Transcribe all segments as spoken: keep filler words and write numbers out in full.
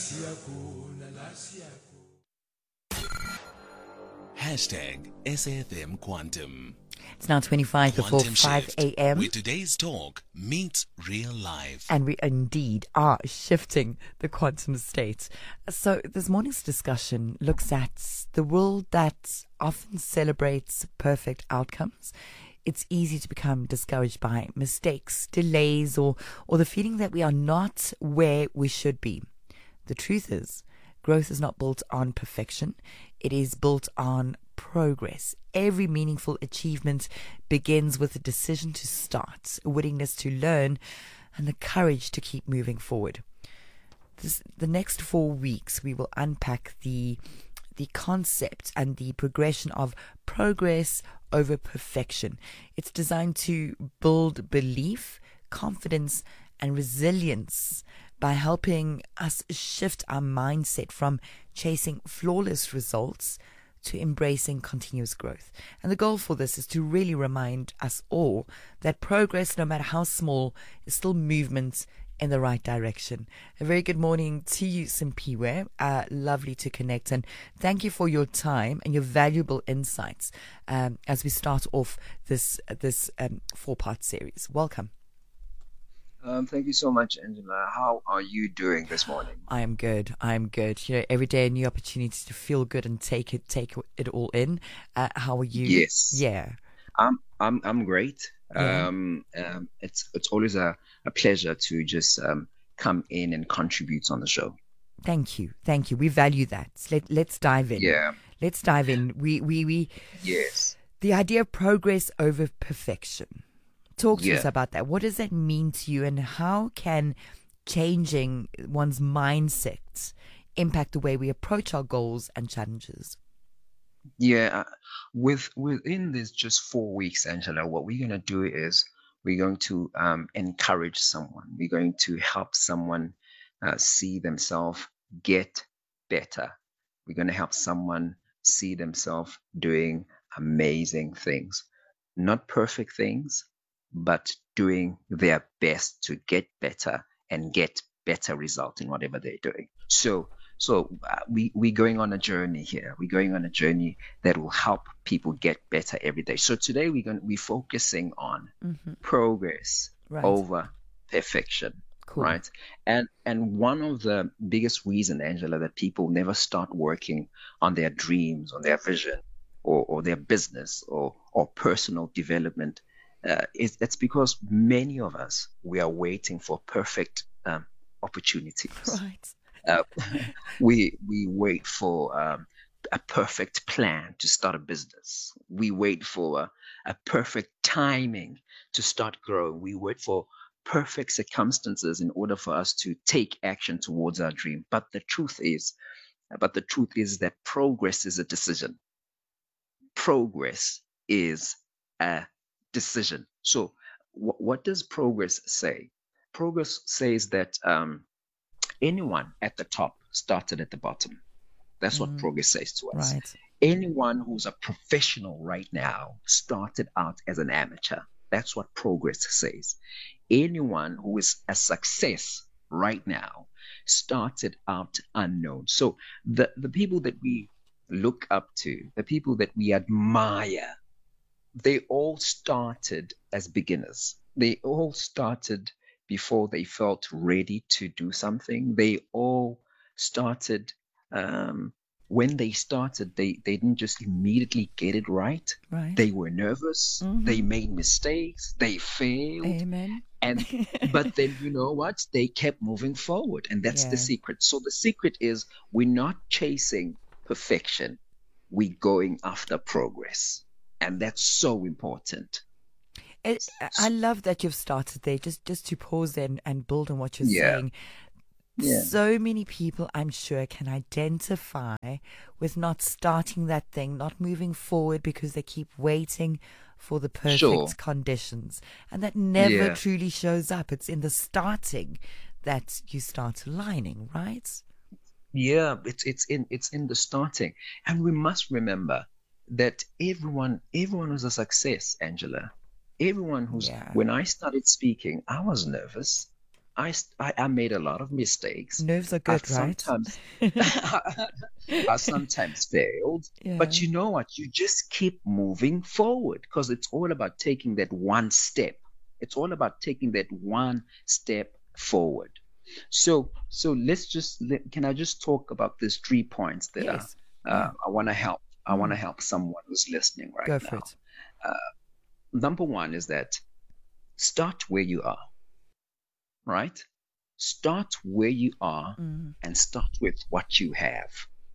Hashtag S F M Quantum. It's now twenty-five before five a.m. where today's talk meets real life. And we indeed are shifting the quantum state. So this morning's discussion looks at the world that often celebrates perfect outcomes. It's easy to become discouraged by mistakes, delays, or, or the feeling that we are not where we should be. The truth is, growth is not built on perfection. It is built on progress. Every meaningful achievement begins with a decision to start, a willingness to learn, and the courage to keep moving forward. This, the next four weeks, we will unpack the the concept and the progression of progress over perfection. It's designed to build belief, confidence, and resilience by helping us shift our mindset from chasing flawless results to embracing continuous growth. And the goal for this is to really remind us all that progress, no matter how small, is still movement in the right direction. A very good morning to you, Simpiwe. Uh, lovely to connect, and thank you for your time and your valuable insights um, as we start off this this um, four-part series. Welcome. Um, thank you so much, Angela. How are you doing this morning? I am good. I am good. You know, every day a new opportunity to feel good and take it, take it all in. Uh, how are you? Yes. Yeah. I'm, I'm, I'm great. Yeah. Um, um, it's, it's always a, a pleasure to just um, come in and contribute on the show. Thank you. Thank you. We value that. Let, let's dive in. Yeah. Let's dive in. We, we, we. Yes. The idea of progress over perfection. Talk to Yeah. us about that. What does that mean to you, and how can changing one's mindset impact the way we approach our goals and challenges? Yeah. uh, With within this just four weeks, Angela, what we're going to do is we're going to um, encourage someone. We're going to help someone uh, see themselves get better. We're going to help someone see themselves doing amazing things, not perfect things, but doing their best to get better and get better result in whatever they're doing. So, so uh, we we're going on a journey here. We're going on a journey that will help people get better every day. So today we're going we're focusing on Mm-hmm. progress Right. over perfection. Cool. Right. And and one of the biggest reason, Angela, that people never start working on their dreams, on their vision, or, or their business or or personal development, uh, is that's because many of us, we are waiting for perfect um, opportunities. Right. Uh, we we wait for um, a perfect plan to start a business. We wait for a, a perfect timing to start growing. We wait for perfect circumstances in order for us to take action towards our dream. But the truth is, but the truth is that progress is a decision. Progress is a decision. So, wh- what does progress say? Progress says that um, anyone at the top started at the bottom. That's what Mm. progress says to us. Right. Anyone who's a professional right now started out as an amateur. That's what progress says. Anyone who is a success right now started out unknown. So the, the people that we look up to, the people that we admire, they all started as beginners. They all started before they felt ready to do something. They all started um, when they started, they, they didn't just immediately get it right. Right. They were nervous. Mhm. They made mistakes. They failed. Amen. And but then you know what? They kept moving forward, and that's Yeah. the secret. So the secret is we're not chasing perfection. We're going after progress, and that's so important. It, I love that you've started there. Just just to pause there and, and build on what you're Yeah. saying. Yeah. So many people, I'm sure, can identify with not starting that thing, not moving forward because they keep waiting for the perfect Sure. conditions. And that never Yeah. truly shows up. It's in the starting that you start aligning, right? Yeah, it's it's in it's in the starting, and we must remember that everyone everyone was a success, Angela. Everyone who's Yeah. when I started speaking, I was nervous. I, st- I I made a lot of mistakes. Nerves are I've good, right? sometimes I sometimes failed, Yeah. but you know what? You just keep moving forward because it's all about taking that one step. It's all about taking that one step forward. So so let's just let, can I just talk about these three points that uh, Yes. uh, Yeah. I want to help I want to Mm. help someone who's listening right Go for now. it. Number one is that start where you are, right? Start where you are Mm. and start with what you have.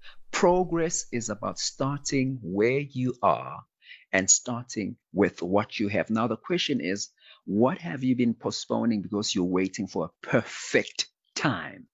Progress is about starting where you are and starting with what you have. Now, the question is, what have you been postponing because you're waiting for a perfect time?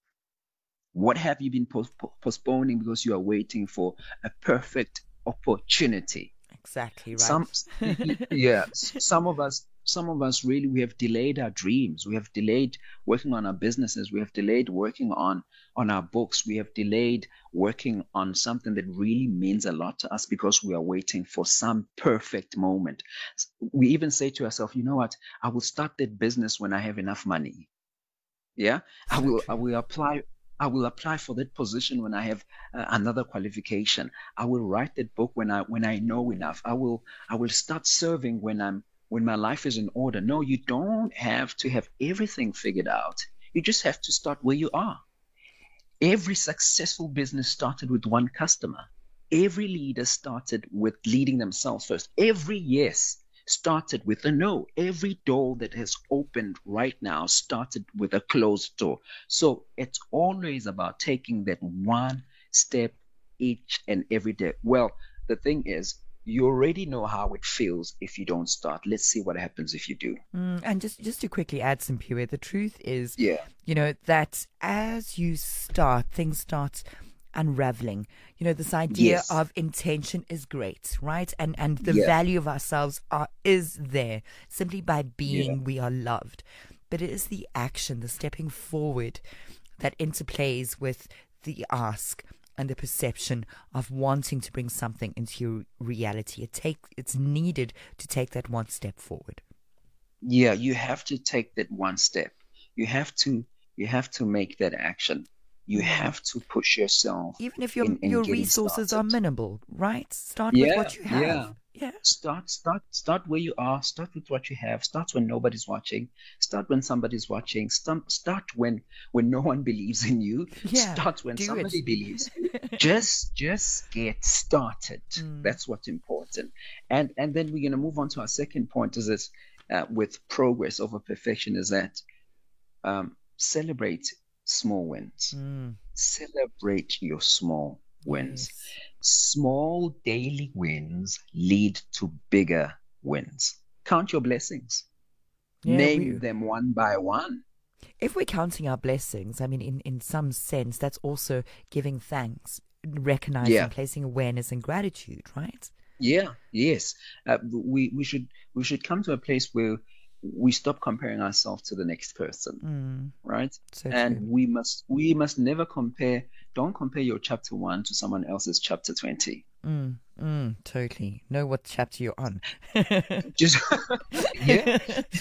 What have you been pos- po- postponing because you are waiting for a perfect opportunity? Exactly right. Some, yeah, s- some of us, some of us really, we have delayed our dreams. We have delayed working on our businesses. We have delayed working on on our books. We have delayed working on something that really means a lot to us because we are waiting for some perfect moment. S- We even say to ourselves, you know what? I will start that business when I have enough money. Yeah, I So will. I true. will apply. I will apply for that position when I have uh, another qualification. I will write that book when I when I know enough. I will. I will start serving when I'm when my life is in order. No, you don't have to have everything figured out. You just have to start where you are. Every successful business started with one customer. Every leader started with leading themselves first. Every yes started with a no. Every door that has opened right now started with a closed door. So it's always about taking that one step each and every day. Well, the thing is, you already know how it feels if you don't start. Let's see what happens if you do. Mm, and just just to quickly add some Pure, the truth is, Yeah. you know, that as you start, things start unraveling. You know, this idea Yes. of intention is great, right? And and the Yeah. value of ourselves are is there simply by Yeah. being we are loved. But it is the action, the stepping forward that interplays with the ask and the perception of wanting to bring something into your reality. It take it's needed to take that one step forward. Yeah, you have to take that one step. You have to you have to make that action. You Mm. have to push yourself Even if in your in your getting resources are started. minimal, right? Start with Yeah, what you yeah. have. Yeah. Start start start where you are. Start with what you have. Start when nobody's watching. Start when somebody's watching. Start start when when no one believes in you. Yeah. Start when Do it. somebody believes in you. Just just get started. Mm. That's what's important. And and then we're gonna move on to our second point is this uh, with progress over perfection is that um, celebrate small wins. Mm. Celebrate your small wins. Yes. Small daily wins lead to bigger wins. Count your blessings. Yeah, Name we them one by one. if we're counting our blessings, I mean in, in some sense that's also giving thanks, recognizing, Yeah, placing awareness and gratitude, right? yeah, yes. Uh, we we should we should come to a place where we stop comparing ourselves to the next person, Mm. right? So And true. we must we must never compare. Don't compare your chapter one to someone else's chapter twenty. Mm. Mm. Totally. Know what chapter you're on. Just yeah,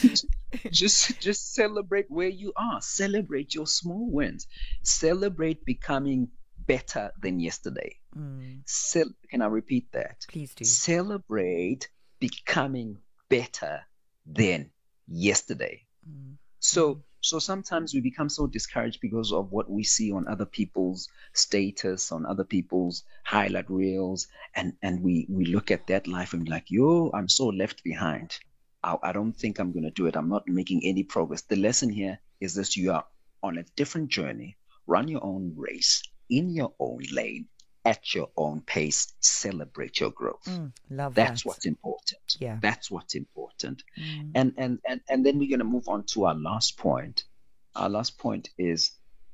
just just celebrate where you are. Celebrate your small wins. Celebrate becoming better than yesterday. Mm. Cel- Can I repeat that? Please do. Celebrate becoming better than yesterday. Mm. So so sometimes we become so discouraged because of what we see on other people's status, on other people's highlight reels, and and we we look at that life and be like, yo, I'm so left behind. I, I don't think I'm gonna do it. I'm not making any progress. The lesson here is that you are on a different journey. Run your own race in your own lane at your own pace. Celebrate your growth. Mm. Love That's that. what's important. Yeah. That's what's important. Mm. And and and and then we're gonna move on to our last point. Our last point is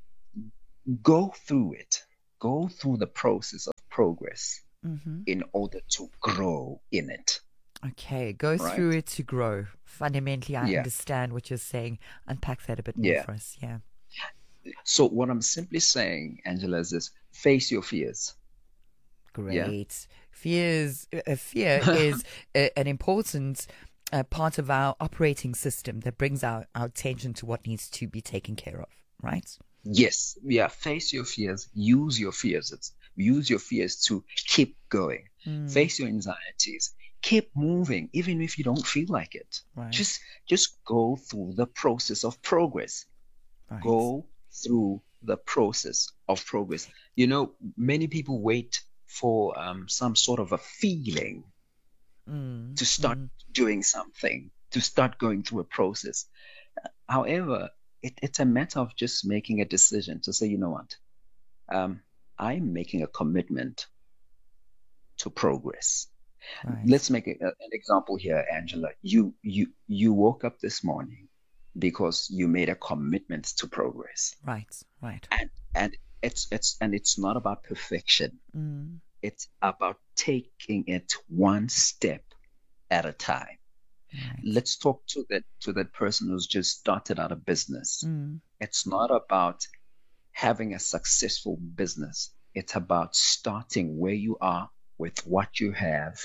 go through it. Go through the process of progress Mm-hmm. in order to grow in it. Okay, go Right? through it to grow. Fundamentally, I Yeah. understand what you're saying. Unpack that a bit more Yeah. for us. Yeah. So what I'm simply saying, Angela, is this: face your fears. Yeah. Great. Fears, uh, fear is a, an important uh, part of our operating system that brings our, our attention to what needs to be taken care of, right? Yes, yeah. Face your fears. Use your fears. It's, use your fears to keep going. Mm. Face your anxieties. Keep moving, even if you don't feel like it. Right. Just, just go through the process of progress. Right. Go through the process of progress. You know, many people wait for um, some sort of a feeling Mm. to start Mm. doing something, to start going through a process. However, it, it's a matter of just making a decision to say, you know what, um, I'm making a commitment to progress. Right. Let's make a, a- an example here, Angela. You you you woke up this morning because you made a commitment to progress, Right. Right. and and it's it's and it's not about perfection. Mm. It's about taking it one step at a time. Right. Let's talk to that to that person who's just started out a business. Mm. It's not about having a successful business. It's about starting where you are with what you have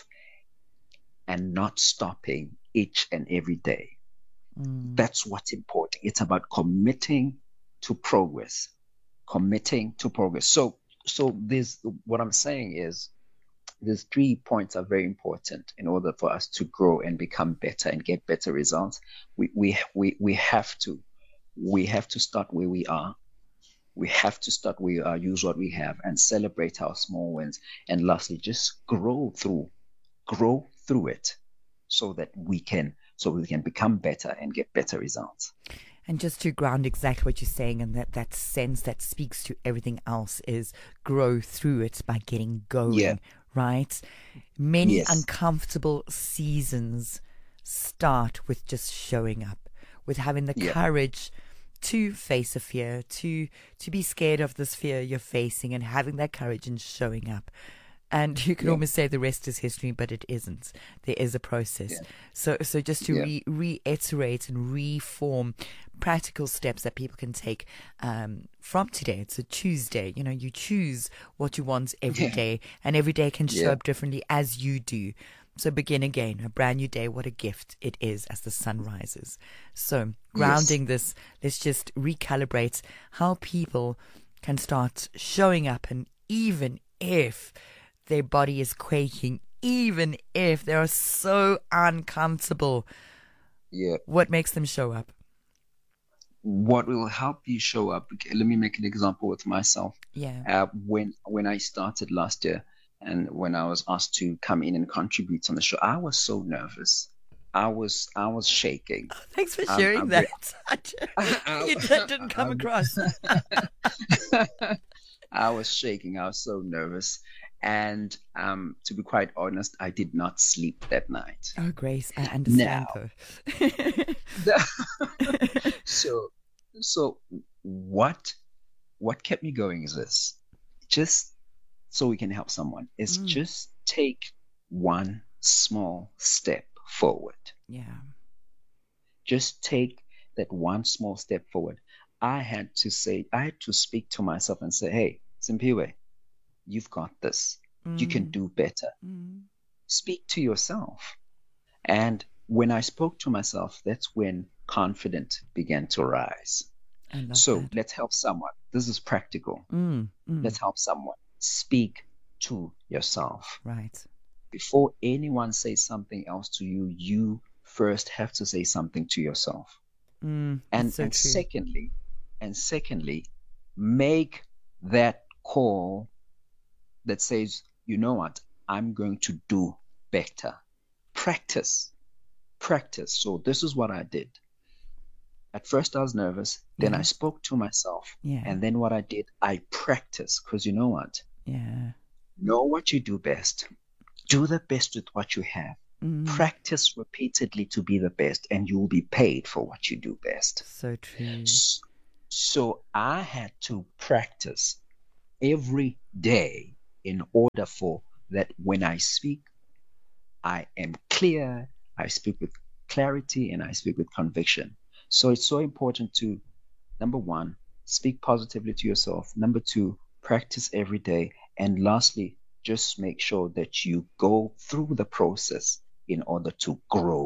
and not stopping each and every day. Mm. That's what's important. It's about committing to progress, committing to progress. So, so this, what I'm saying is, these three points are very important in order for us to grow and become better and get better results. We, we, we, we have to, we have to start where we are. We have to start where we are, use what we have, and celebrate our small wins. And lastly, just grow through, grow through it, so that we can, so we can become better and get better results. And just to ground exactly what you're saying, and that, that sense that speaks to everything else, is grow through it by getting going, Yeah. right? Many Yes. uncomfortable seasons start with just showing up, with having the Yeah. courage to face a fear, to to be scared of this fear you're facing, and having that courage and showing up. And you can Yeah. almost say the rest is history, but it isn't. There is a process. Yeah. So, so just to Yeah. re- reiterate and reform practical steps that people can take um, from today. It's a Tuesday. You know, you choose what you want every Yeah. day, and every day can show Yeah. up differently as you do. So begin again, a brand new day. What a gift it is as the sun rises. So grounding this, let's just recalibrate how people can start showing up, and even if their body is quaking, even if they are so uncomfortable, Yeah. what makes them show up? What will help you show up? Okay, let me make an example with myself. Yeah. Uh, when when I started last year, and when I was asked to come in and contribute on the show, I was so nervous. I was I was shaking. Thanks for I'm- sharing I'm that. I- You that didn't come I'm- across. I was shaking. I was so nervous. And um, to be quite honest, I did not sleep that night. Oh, Grace, I understand Now. though. so so what what kept me going is this: just so we can help someone, is Mm. just take one small step forward. Yeah. Just take that one small step forward. I had to say, I had to speak to myself and say, hey, Simpiwe, you've got this. You can Mm. do better. Mm. Speak to yourself. And when I spoke to myself, that's when confidence began to rise. I love So that. let's help someone. This is practical. Mm. Mm. Let's help someone. Speak to yourself. Right. Before anyone says something else to you, you first have to say something to yourself. Mm. And, That's so and true. secondly, and secondly, make that call that says, you know what, I'm going to do better. Practice. Practice. So this is what I did. At first I was nervous, then I Yeah. spoke to myself, Yeah. and then what I did, I practiced, because you know what? Yeah. Know what you do best. Do the best with what you have. Mm. Practice repeatedly to be the best, and you will be paid for what you do best. So true. S- So I had to practice every day in order for that when I speak, I am clear, I speak with clarity, and I speak with conviction. So it's so important to, number one, speak positively to yourself. Number two, practice every day. And lastly, just make sure that you go through the process in order to grow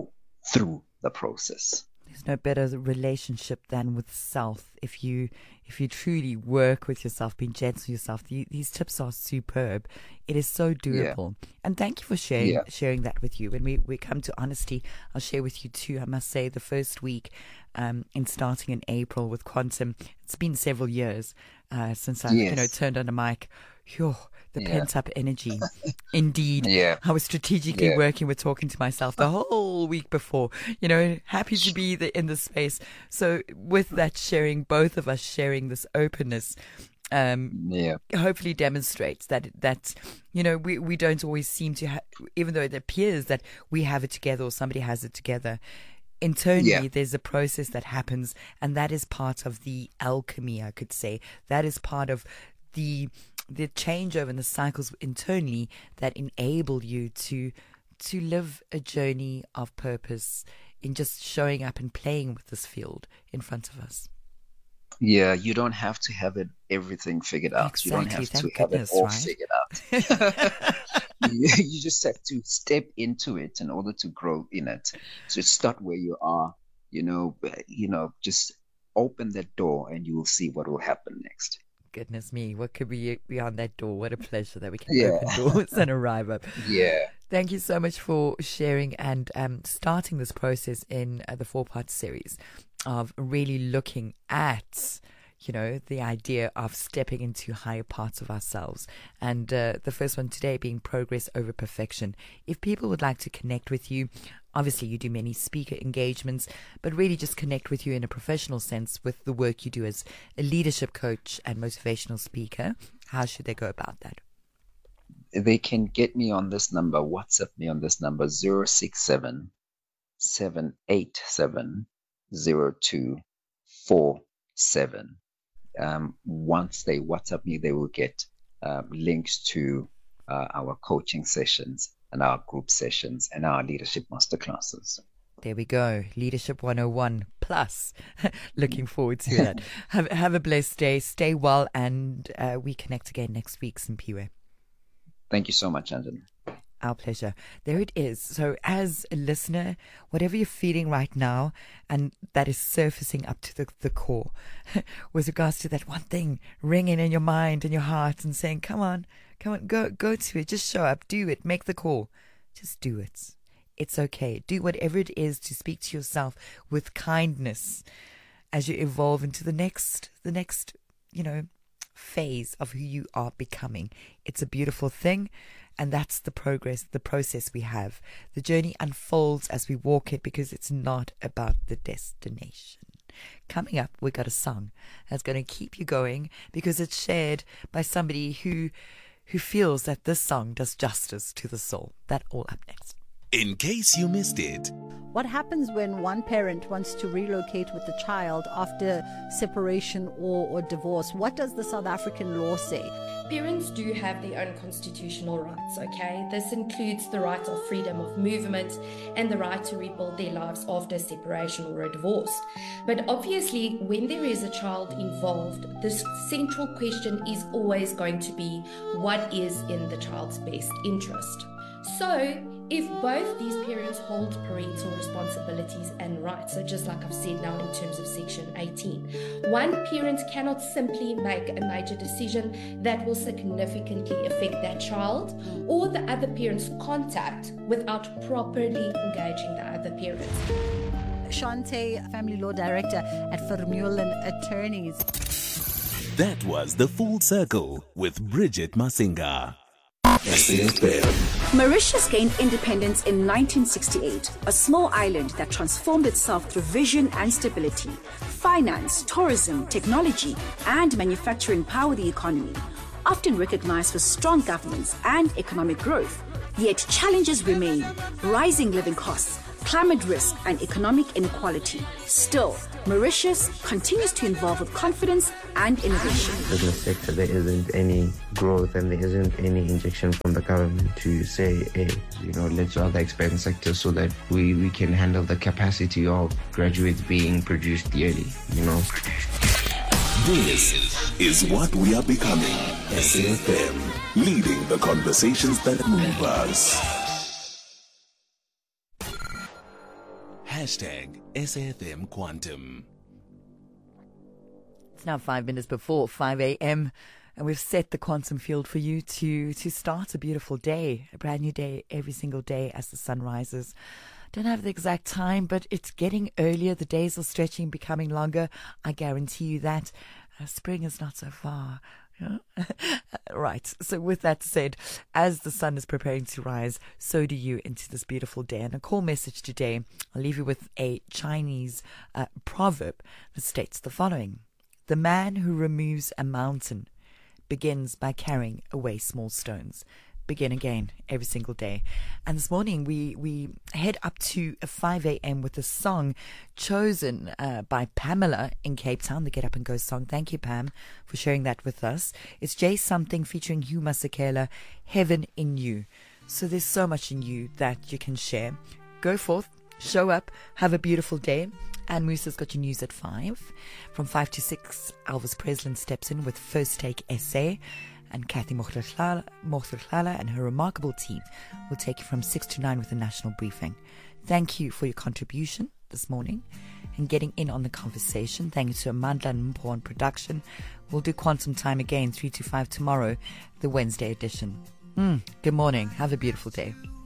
through the process. There's no better relationship than with self. If you if you truly work with yourself, being gentle with yourself, the, these tips are superb. It is so doable. Yeah. And thank you for sharing yeah. sharing that with you. When we, we come to honesty, I'll share with you too. I must say the first week um, in starting in April with Quantum, it's been several years uh, since I've yes. you know turned on a mic. Whew, the yeah. pent-up energy. Indeed. Yeah. I was strategically yeah. working with talking to myself the whole week before, you know, happy to be the, in the space. So with that sharing, both of us sharing this openness, um, yeah. hopefully demonstrates that, that you know, we, we don't always seem to, ha- even though it appears that we have it together or somebody has it together, internally, yeah. there's a process that happens, and that is part of the alchemy, I could say. That is part of the the changeover and the cycles internally that enable you to to live a journey of purpose in just showing up and playing with this field in front of us. Yeah, you don't have to have it everything figured out. Exactly. You don't have Thank to have goodness, it all right? figured out. you, you just have to step into it in order to grow in it. So start where you are, you know, you know, just open that door and you will see what will happen next. Goodness me, what could be beyond that door? What a pleasure that we can yeah. open doors and arrive up. Yeah. Thank you so much for sharing and um, starting this process in uh, the four-part series of really looking at, you know, the idea of stepping into higher parts of ourselves. And uh, the first one today being progress over perfection. If people would like to connect with you, obviously you do many speaker engagements, but really just connect with you in a professional sense with the work you do as a leadership coach and motivational speaker, how should they go about that? They can get me on this number, WhatsApp me on this number, zero six seven, seven eight seven, zero two four seven. Um, once they WhatsApp me, they will get um, links to uh, our coaching sessions and our group sessions and our leadership masterclasses. There we go. Leadership one oh one plus. Looking forward to that. have, have a blessed day. Stay well, and uh, we connect again next week, Simpiwe. Thank you so much, Angela. Our pleasure. There it is. So as a listener, whatever you're feeling right now, and that is surfacing up to the, the core, with regards to that one thing ringing in your mind and your heart and saying, come on, come on, go, go to it. Just show up, do it, make the call. Just do it. It's okay. Do whatever it is to speak to yourself with kindness as you evolve into the next, the next, you know, phase of who you are becoming. It's a beautiful thing. And that's the progress, the process we have. The journey unfolds as we walk it because it's not about the destination. Coming up, we got a song that's going to keep you going because it's shared by somebody who who feels that this song does justice to the soul. That all up next. In case you missed it. What happens when one parent wants to relocate with the child after separation or, or divorce? What does the South African law say? Parents do have their own constitutional rights, okay? This includes the right of freedom of movement and the right to rebuild their lives after separation or a divorce. But obviously, when there is a child involved, this central question is always going to be, what is in the child's best interest? So, if both these parents hold parental responsibilities and rights, so just like I've said now in terms of Section eighteen, one parent cannot simply make a major decision that will significantly affect that child or the other parent's contact without properly engaging the other parent. Shante, Family Law Director at Vermeulen Attorneys. That was The Full Circle with Bridget Masinga. Mauritius gained independence in nineteen sixty-eight, a small island that transformed itself through vision and stability. Finance, tourism, technology, and manufacturing power the economy, often recognized for strong governance and economic growth. Yet challenges remain: rising living costs, climate risk, and economic inequality. Still, Mauritius continues to evolve with confidence and innovation. Business sector, there isn't any growth and there isn't any injection from the government to say, hey, you know, let's other expand sectors so that we, we can handle the capacity of graduates being produced yearly, you know. This is what we are becoming. S A F M, leading the conversations that move us. Hashtag S F M Quantum. It's now five minutes before five a.m. and we've set the quantum field for you to, to start a beautiful day, a brand new day every single day as the sun rises. Don't have the exact time, but it's getting earlier. The days are stretching, becoming longer. I guarantee you that. Uh, spring is not so far. Right. So with that said, as the sun is preparing to rise, so do you into this beautiful day. And a call message today, I'll leave you with a Chinese uh, proverb that states the following. The man who removes a mountain begins by carrying away small stones. Begin again every single day. And this morning we, we head up to five a.m. with a song chosen uh, by Pamela in Cape Town, the Get Up and Go song. Thank you, Pam, for sharing that with us. It's Jay Something featuring Hugh Masekela, Heaven in You. So there's so much in you that you can share. Go forth, show up, have a beautiful day. And Moosa's got your news at five. From five to six, Elvis Preslin steps in with First Take Essay. And Kathy Mokhtarlala and her remarkable team will take you from six to nine with a national briefing. Thank you for your contribution this morning and getting in on the conversation. Thank you to Amandla and Mpo on production. We'll do Quantum Time again, three to five tomorrow, the Wednesday edition. Mm, good morning. Have a beautiful day.